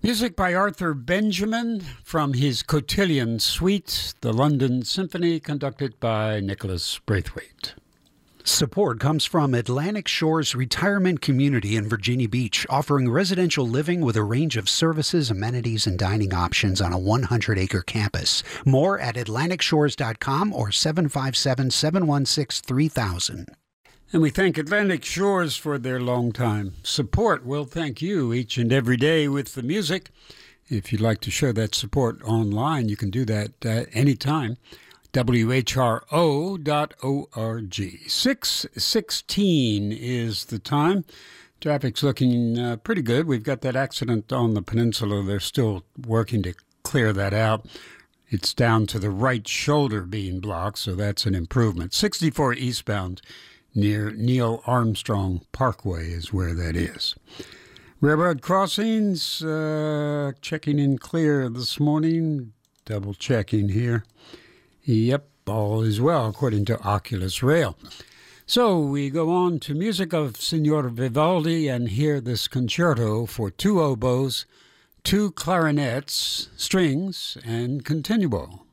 Music by Arthur Benjamin from his Cotillion Suite, the London Symphony, conducted by Nicholas Braithwaite. Support comes from Atlantic Shores Retirement Community in Virginia Beach, offering residential living with a range of services, amenities, and dining options on a 100-acre campus. More at atlanticshores.com or 757-716-3000. And we thank Atlantic Shores for their long-time support. We'll thank you each and every day with the music. If you'd like to show that support online, you can do that anytime. WHRO.org. 6:16 is the time. Traffic's looking pretty good. We've got that accident on the peninsula. They're still working to clear that out. It's down to the right shoulder being blocked, so that's an improvement. 64 eastbound near Neil Armstrong Parkway is where that is. Railroad crossings, checking in clear this morning. Double checking here. Yep, all is well, according to Oculus Rail. So we go on to music of Signor Vivaldi and hear this concerto for 2 oboes, 2 clarinets, strings, and continuo.